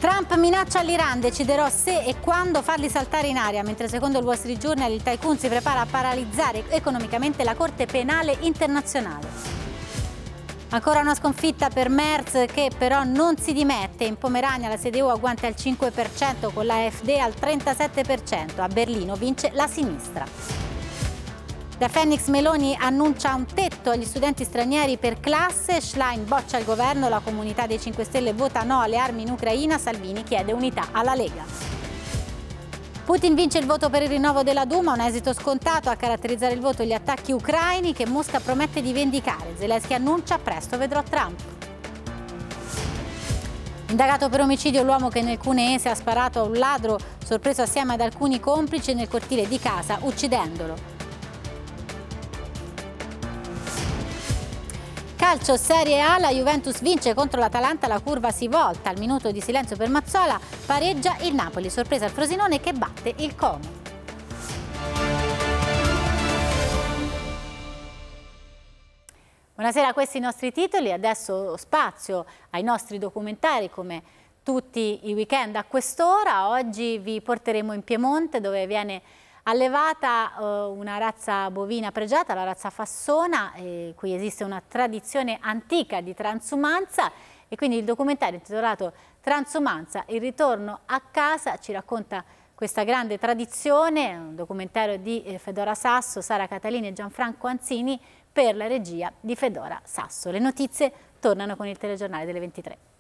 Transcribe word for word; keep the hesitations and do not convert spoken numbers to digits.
Trump minaccia all'Iran, deciderò se e quando farli saltare in aria, mentre secondo il Wall Street Journal il tycoon si prepara a paralizzare economicamente la Corte Penale Internazionale. Ancora una sconfitta per Merz, che però non si dimette. In Pomerania la C D U agguanta al cinque per cento, con la AfD al trentasette per cento. A Berlino vince la sinistra. Da Phoenix Meloni annuncia un tetto agli studenti stranieri per classe, Schlein boccia il governo, la comunità dei cinque Stelle vota no alle armi in Ucraina, Salvini chiede unità alla Lega. Putin vince il voto per il rinnovo della Duma, un esito scontato a caratterizzare il voto gli attacchi ucraini che Mosca promette di vendicare. Zelensky annuncia presto vedrò Trump. Indagato per omicidio l'uomo che nel Cuneese ha sparato a un ladro sorpreso assieme ad alcuni complici nel cortile di casa, uccidendolo. Calcio Serie A, la Juventus vince contro l'Atalanta, la curva si volta, al minuto di silenzio per Mazzola, pareggia il Napoli, sorpresa al Frosinone che batte il Como. Buonasera, questi i nostri titoli, adesso spazio ai nostri documentari come tutti i weekend a quest'ora. Oggi vi porteremo in Piemonte dove viene allevata uh, una razza bovina pregiata, la razza Fassona, e qui esiste una tradizione antica di transumanza e quindi il documentario intitolato Transumanza, il ritorno a casa ci racconta questa grande tradizione, un documentario di eh, Fedora Sasso, Sara Catalini e Gianfranco Anzini per la regia di Fedora Sasso. Le notizie tornano con il telegiornale delle ventitré.